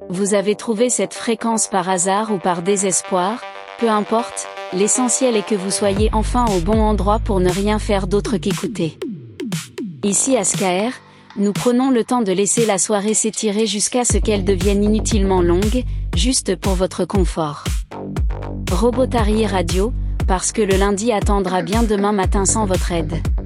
Vous avez trouvé cette fréquence par hasard ou par désespoir, peu importe, l'essentiel est que vous soyez enfin au bon endroit pour ne rien faire d'autre qu'écouter. Ici à SKR, nous prenons le temps de laisser la soirée s'étirer jusqu'à ce qu'elle devienne inutilement longue, juste pour votre confort. Robotary Radio, parce que le lundi attendra bien demain matin sans votre aide.